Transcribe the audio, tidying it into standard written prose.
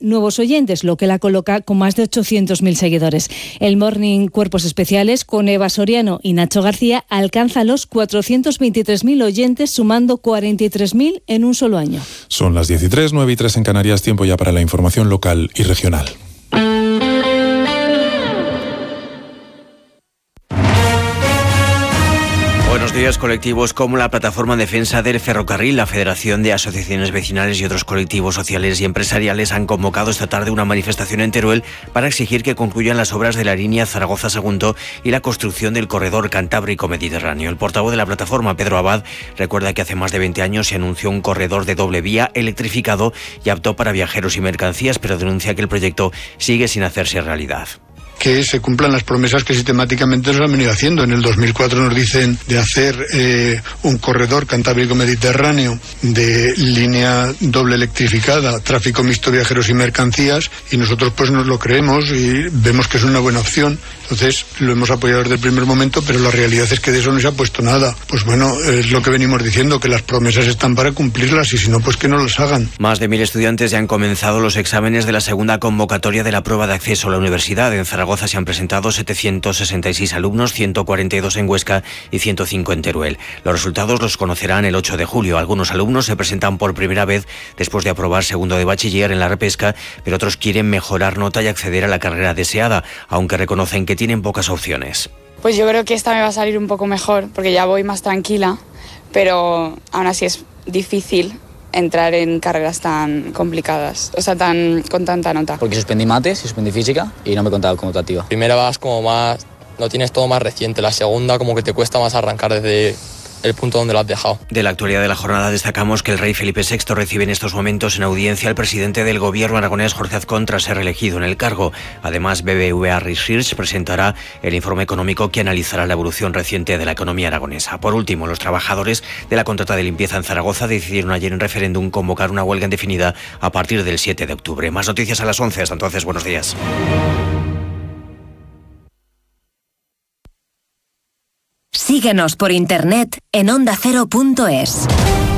nuevos oyentes, lo que la coloca con más de 800.000 seguidores. El Morning Cuerpos Especiales con Eva Soriano y Nacho García alcanza los 423.000 oyentes, sumando 43.000 en un solo año. Son las 10:03, 9:03 en Canarias, tiempo ya para la información local y regional. Buenos días. Colectivos como la Plataforma en Defensa del Ferrocarril, la Federación de Asociaciones Vecinales y otros colectivos sociales y empresariales han convocado esta tarde una manifestación en Teruel para exigir que concluyan las obras de la línea Zaragoza-Sagunto y la construcción del corredor Cantábrico-Mediterráneo. El portavoz de la plataforma, Pedro Abad, recuerda que hace más de 20 años se anunció un corredor de doble vía electrificado y apto para viajeros y mercancías, pero denuncia que el proyecto sigue sin hacerse realidad. Que se cumplan las promesas que sistemáticamente nos han venido haciendo. En el 2004 nos dicen de hacer un corredor Cantábrico-Mediterráneo de línea doble electrificada, tráfico mixto, viajeros y mercancías, y nosotros pues nos lo creemos y vemos que es una buena opción. Entonces lo hemos apoyado desde el primer momento, pero la realidad es que de eso no se ha puesto nada. Pues bueno, es lo que venimos diciendo, que las promesas están para cumplirlas y si no, pues que no las hagan. Más de 1.000 estudiantes ya han comenzado los exámenes de la segunda convocatoria de la prueba de acceso a la universidad. En Zaragoza se han presentado 766 alumnos, 142 en Huesca y 105 en Teruel. Los resultados los conocerán el 8 de julio. Algunos alumnos se presentan por primera vez después de aprobar segundo de bachiller en la repesca, pero otros quieren mejorar nota y acceder a la carrera deseada, aunque reconocen que tienen pocas opciones. Pues yo creo que esta me va a salir un poco mejor, porque ya voy más tranquila, pero aún así es difícil entrar en carreras tan complicadas, o sea, con tanta nota. Porque suspendí mates, suspendí física y no me contaba como optativa. Primera vas como más, lo tienes todo más reciente, la segunda como que te cuesta más arrancar desde el punto donde lo has dejado. De la actualidad de la jornada destacamos que el rey Felipe VI recibe en estos momentos en audiencia al presidente del gobierno aragonés, Jorge Azcón, tras ser reelegido en el cargo. Además, BBVA Research presentará el informe económico que analizará la evolución reciente de la economía aragonesa. Por último, los trabajadores de la contrata de limpieza en Zaragoza decidieron ayer en referéndum convocar una huelga indefinida a partir del 7 de octubre. Más noticias a las 11. Hasta entonces, buenos días. Síguenos por internet en ondacero.es.